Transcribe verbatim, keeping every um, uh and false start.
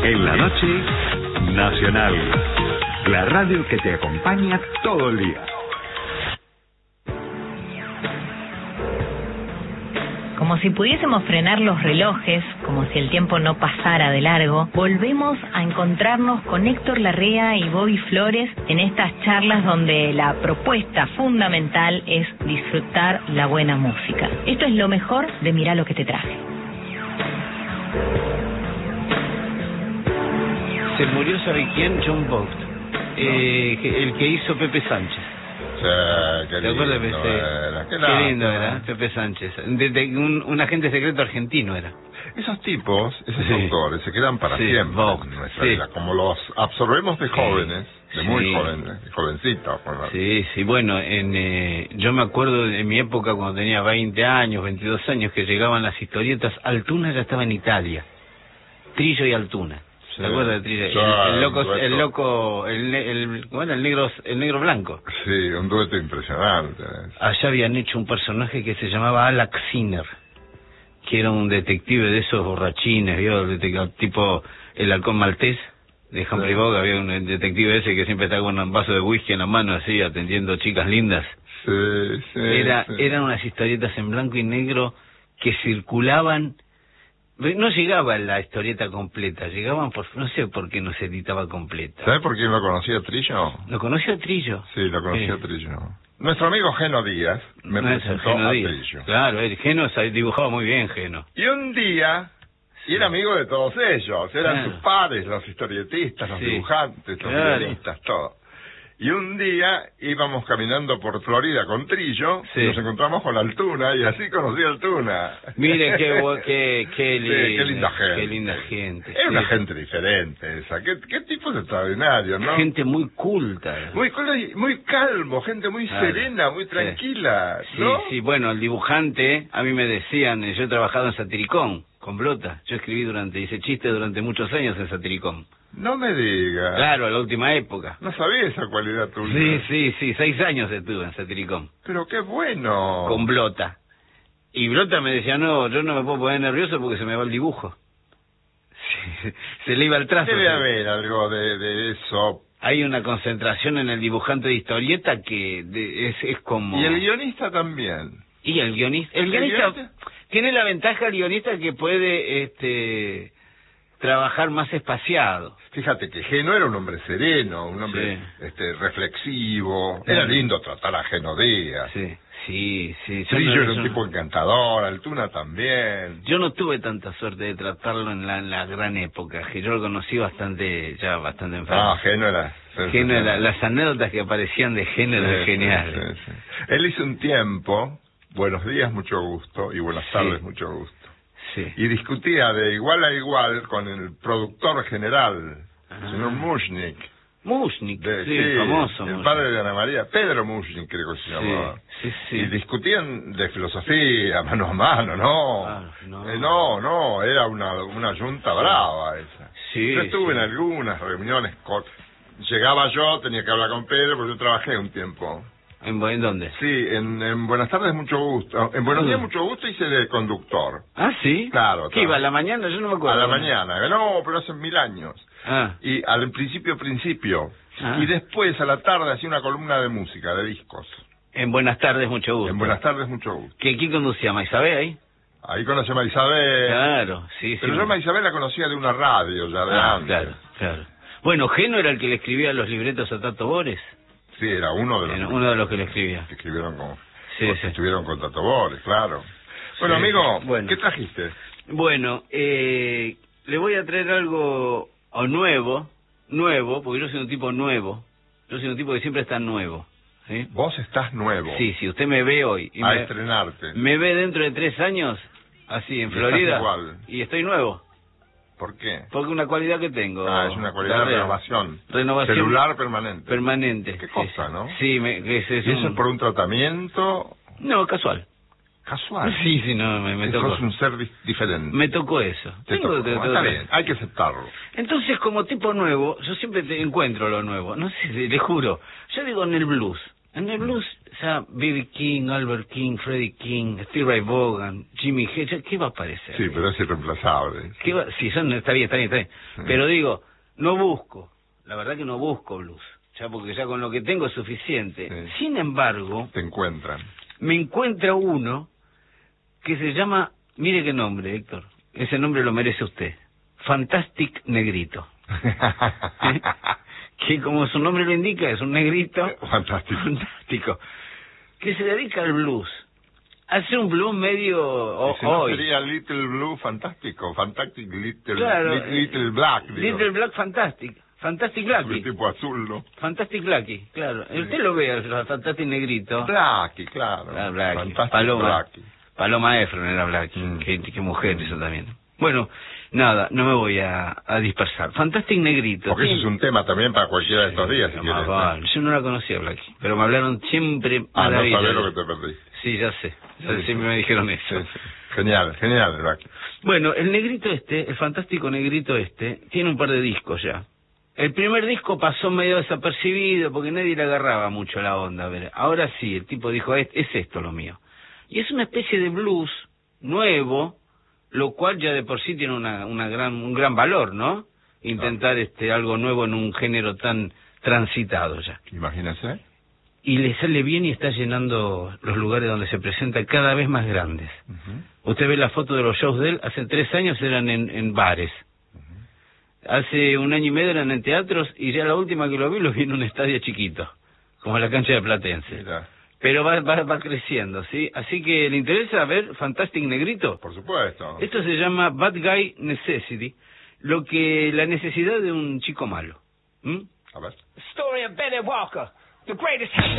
En la noche, Nacional, la radio que te acompaña todo el día. Como si pudiésemos frenar los relojes, como si el tiempo no pasara de largo, volvemos a encontrarnos con Héctor Larrea y Bobby Flores en estas charlas donde la propuesta fundamental es disfrutar la buena música. Esto es lo mejor de Mirá lo que te traje. Se murió, ¿sabe quién? John Vogt, eh, el que hizo Pepe Sánchez. Sí, qué ¿Te acuerdas de lindo Pepe? era, qué Qué lindo lástima. era, Pepe Sánchez. De, de un, un agente secreto argentino era. Esos tipos, esos Sí. autores, se quedan para Sí, siempre Vogt, en nuestra sí. vida. Como los absorbemos de Sí. jóvenes, de muy Sí. jóvenes, de jovencitos. Bueno. Sí, sí, bueno, en, eh, yo me acuerdo de mi época cuando tenía veinte años, veintidós años, que llegaban las historietas. Altuna ya estaba en Italia. Trillo y Altuna. Sí. ¿Te acuerdas de Trillo? Sí, El, el loco, un dueto. el loco, el, ne- el, bueno, el negro, el negro blanco. Sí, un dueto impresionante. Allá habían hecho un personaje que se llamaba Alak Sinner, que era un detective de esos borrachines, ¿vio? El detec- tipo el halcón maltés de Humphrey Sí. Bogart. Había un detective ese que siempre estaba con un vaso de whisky en la mano, así, atendiendo chicas lindas. Sí, sí. Era, sí. eran unas historietas en blanco y negro que circulaban. No llegaba la historieta completa, llegaban por, no sé por qué no se editaba completa. ¿Sabes por quién lo conocía Trillo? ¿Lo conoció Trillo? Sí, lo conocía Sí. Trillo. Nuestro amigo Geno Díaz me No es el presentó Geno a Díaz. Trillo. Claro, el Geno sa- dibujaba muy bien, Geno. Y un día, y era amigo de todos ellos, eran Claro. sus pares, los historietistas, los Sí. dibujantes, los Claro. guionistas, todo. Y un día íbamos caminando por Florida con Trillo, Sí. y nos encontramos con Altuna, y así conocí a Altuna. Mire qué, bu- qué, qué, Sí, linda, qué linda gente. Qué linda gente. Es una sí. gente diferente esa, qué, qué tipos extraordinarios, ¿no? Gente muy culta. Muy, cool y muy calmo, gente muy Claro. serena, muy Sí. tranquila, Sí, ¿no? sí, bueno, el dibujante, a mí me decían, eh, yo he trabajado en Satiricón, con Blota. Yo escribí durante, hice chistes durante muchos años en Satiricón. No me diga. Claro, a la última época. No sabía esa cualidad tuya. Sí, sí, sí, seis años estuve en Satiricón, Pero qué bueno. con Blota. Y Blota me decía, no, yo no me puedo poner nervioso porque se me va el dibujo. Sí, se le iba el trazo. Debe se- haber algo de, de eso. Hay una concentración en el dibujante de historieta que de- es, es como... Y el guionista también. Y el guionista, el ¿El guionista, guionista? tiene la ventaja el guionista que puede este trabajar más espaciado. Fíjate que Geno era un hombre sereno, un hombre Sí. este, reflexivo. Sí. Era lindo tratar a Geno Díaz. Sí, sí, sí. Yo Trillo no- era un yo- tipo encantador, Altuna también. Yo no tuve tanta suerte de tratarlo en la, en la gran época, que yo lo conocí bastante, ya bastante enfermo. Ah, Geno era... Geno era- las anécdotas que aparecían de Geno eran Sí, geniales. sí, sí. Él hizo un tiempo, buenos días, mucho gusto, y buenas Sí. tardes, mucho gusto. Sí. Y discutía de igual a igual con el productor general, Ah. el señor Mushnik. Mushnik, De, sí, el famoso. el Mushnik. padre de Ana María, Pedro Mushnik creo que se llamaba. Sí, sí, Y sí. discutían de filosofía, mano a mano, no. Ah, no. Eh, no, no, era una, una yunta brava esa. Sí, yo estuve sí. en algunas reuniones, con- llegaba yo, tenía que hablar con Pedro, porque yo trabajé un tiempo. ¿En, bu- en dónde? Sí, en, en Buenas tardes, mucho gusto. En Buenos Mm. días, mucho gusto hice de conductor. Ah, sí. Claro, ¿Qué claro. iba a la mañana? Yo no me A acuerdo. la mañana. No, pero hace mil años. Ah, Y al principio, principio. Ah. Y después, a la tarde, hacía una columna de música, de discos. en Buenas tardes, mucho gusto. En Buenas tardes, mucho gusto. ¿Qué, ¿Quién conducía? ¿Maisabé ahí? Ahí conocí a Marisabel. Claro, sí, sí. Pero yo a Marisabel la conocía de una radio ya de Ah, antes. claro, claro. Bueno, Geno era el que le escribía los libretos a Tato Bores. Sí, era uno de los Era uno de los que le escribía. que escribieron con... Sí, los que sí. estuvieron con Tato Bores, claro. Bueno, Sí. amigo, Bueno. ¿qué trajiste? Bueno, eh, le voy a traer algo o nuevo, nuevo, porque yo soy un tipo nuevo. Yo soy un tipo que siempre está nuevo. ¿Sí? Vos estás nuevo. Sí, si usted me ve hoy y a me, estrenarte. me ve dentro de tres años, así en Y Florida, estás igual. y estoy nuevo. ¿Por qué? Porque una cualidad que tengo. Ah, es una cualidad de Larrea. renovación. Renovación. Celular permanente. Permanente. Qué sí, cosa, sí. ¿no? Sí, me, que es, es ¿Y eso un- es por un tratamiento No, casual. casual? Sí, sí, no, me, me Que tocó. sos un ser di- diferente. Me tocó eso. Te Tengo- tocó. te- te- Está te- bien, hay que aceptarlo. Entonces, como tipo nuevo, yo siempre te encuentro lo nuevo. No sé, le juro. Yo digo en el blues. En el blues, o sea, B B King, Albert King, Freddie King, Steve Ray Vaughan, Jimmy Hedges, ¿qué va a aparecer? Sí, pero es irreemplazable. ¿Qué va? Sí, son, está bien, está bien, está bien. Sí. Pero digo, no busco, la verdad que no busco blues, ya porque ya con lo que tengo es suficiente. Sí. Sin embargo... Te encuentran. Me encuentra uno que se llama, mire qué nombre, Héctor, ese nombre lo merece usted, Fantastic Negrito. ¿Eh? Que como su nombre lo indica, es un negrito fantástico, fantástico que se dedica al blues. Hace un blues medio o, si no hoy. Sería Little Blue Fantástico, Fantastic Little, claro, little, little Black. Digo. Little Black Fantastic, Fantastic Blackie. El tipo azul, ¿no? Fantastic Blackie, claro. Sí. Usted lo ve, el Fantastic Negrito. Blackie, claro. Ah, Blackie. Fantastic Paloma, Blackie. Paloma Efron era Blackie. Mm. Qué, qué mujer eso también. Bueno, nada, no me voy a, a dispersar. Fantastic Negrito. Porque ¿sí? Eso es un tema también para cualquiera de estos sí, días, si quieres. Vale. Yo no la conocía, Blackie, pero me hablaron siempre Ah, maravilla. no sabés lo que te perdí. Sí, ya sé. Ya sí, siempre me dijeron eso. Sí, sí. Genial, genial, Blackie. Bueno, el negrito este, el fantástico negrito este, tiene un par de discos ya. El primer disco pasó medio desapercibido porque nadie le agarraba mucho la onda. A ver, ahora sí, el tipo dijo, es, es esto lo mío. Y es una especie de blues nuevo, lo cual ya de por sí tiene una, una gran, un gran valor, ¿no? Intentar claro. este algo nuevo en un género tan transitado ya. Imagínese. Y le sale bien y está llenando los lugares donde se presenta cada vez más grandes. Uh-huh. Usted ve la foto de los shows de él, hace tres años eran en, en bares. Uh-huh. Hace un año y medio eran en teatros y ya la última que lo vi lo vi en un estadio chiquito, como la cancha de Platense. Mira. Pero va, va, va creciendo, ¿sí? Así que, ¿le interesa ver Fantastic Negrito? Por supuesto. Esto se llama Bad Guy Necessity, lo que la necesidad de un chico malo. ¿Mm? A ver. Story of Benny Walker, the greatest